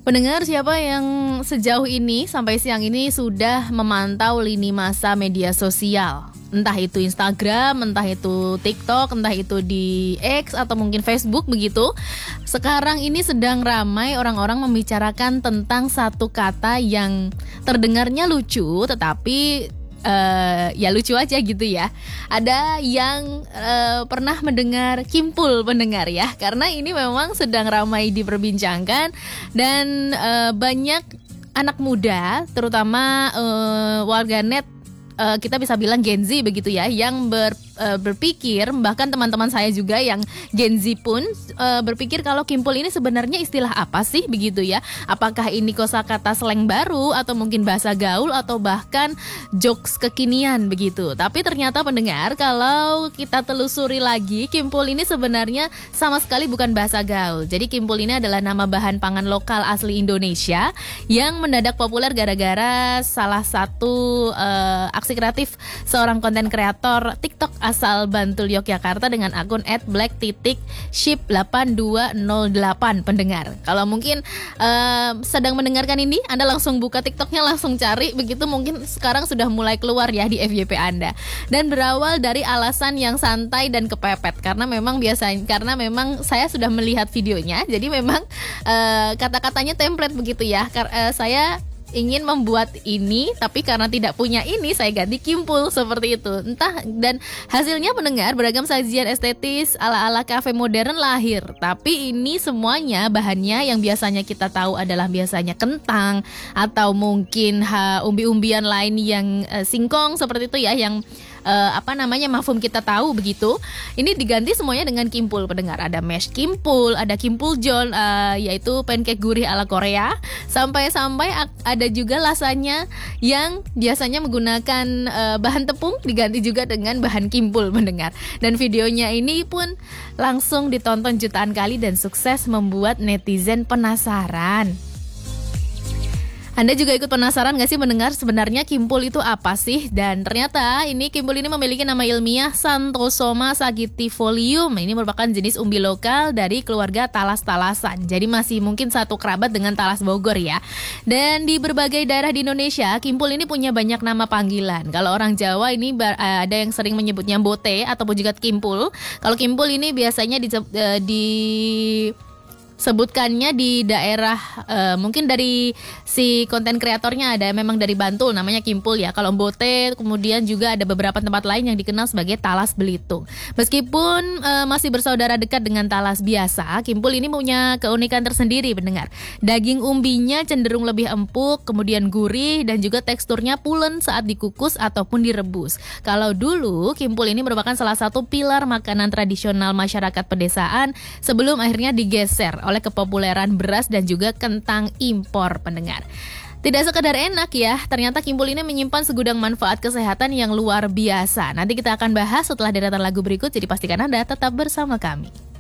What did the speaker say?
Pendengar, siapa yang sejauh ini sampai siang ini sudah memantau lini masa media sosial? Entah itu Instagram, entah itu TikTok, entah itu di X atau mungkin Facebook begitu. Sekarang ini sedang ramai orang-orang membicarakan tentang satu kata yang terdengarnya lucu tetapi ya lucu aja gitu ya. Ada yang pernah mendengar kimpul pendengar ya, karena ini memang sedang ramai diperbincangkan dan banyak anak muda terutama warganet, kita bisa bilang Gen Z begitu ya, yang berpikir, bahkan teman-teman saya juga yang Gen Z pun berpikir kalau kimpul ini sebenarnya istilah apa sih begitu ya. Apakah ini kosakata slang baru atau mungkin bahasa gaul atau bahkan jokes kekinian begitu. Tapi ternyata pendengar, kalau kita telusuri lagi, kimpul ini sebenarnya sama sekali bukan bahasa gaul. Jadi kimpul ini adalah nama bahan pangan lokal asli Indonesia yang mendadak populer gara-gara salah satu aksi kreatif seorang konten kreator TikTok asal Bantul, Yogyakarta dengan akun @blacktitip_ship8208 pendengar. Kalau mungkin sedang mendengarkan ini, Anda langsung buka TikToknya, langsung cari begitu, mungkin sekarang sudah mulai keluar ya di FYP Anda. Dan berawal dari alasan yang santai dan kepepet, karena memang saya sudah melihat videonya, jadi memang kata-katanya template begitu ya. Saya ingin membuat ini, tapi karena tidak punya ini, saya ganti kimpul seperti itu. Entah, dan hasilnya pendengar, beragam sajian estetis ala-ala kafe modern lahir. Tapi ini semuanya bahannya yang biasanya kita tahu adalah biasanya kentang atau mungkin umbi-umbian lain yang singkong seperti itu ya, yang mafhum kita tahu begitu. Ini diganti semuanya dengan kimpul pendengar. Ada mash kimpul, ada kimpul jon, yaitu pancake gurih ala Korea. Sampai-sampai ada juga lasanya yang biasanya menggunakan bahan tepung, diganti juga dengan bahan kimpul pendengar. Dan videonya ini pun langsung ditonton jutaan kali dan sukses membuat netizen penasaran. Anda juga ikut penasaran gak sih mendengar sebenarnya kimpul itu apa sih? Dan ternyata kimpul ini memiliki nama ilmiah Xanthosoma sagitifolium. Ini merupakan jenis umbi lokal dari keluarga talas-talasan. Jadi masih mungkin satu kerabat dengan talas Bogor ya. Dan di berbagai daerah di Indonesia, kimpul ini punya banyak nama panggilan. Kalau orang Jawa ini ada yang sering menyebutnya bote ataupun juga kimpul. Kalau kimpul ini biasanya sebutkannya di daerah mungkin dari si konten kreatornya ada memang dari Bantul, namanya kimpul ya. Kalau bote kemudian juga ada beberapa tempat lain yang dikenal sebagai talas Belitung. Meskipun masih bersaudara dekat dengan talas biasa, kimpul ini punya keunikan tersendiri pendengar. Daging umbinya cenderung lebih empuk, kemudian gurih dan juga teksturnya pulen saat dikukus ataupun direbus. Kalau dulu kimpul ini merupakan salah satu pilar makanan tradisional masyarakat pedesaan sebelum akhirnya digeser oleh kepopuleran beras dan juga kentang impor pendengar. Tidak sekedar enak ya, ternyata kimpul ini menyimpan segudang manfaat kesehatan yang luar biasa. Nanti kita akan bahas setelah deretan lagu berikut, jadi pastikan Anda tetap bersama kami.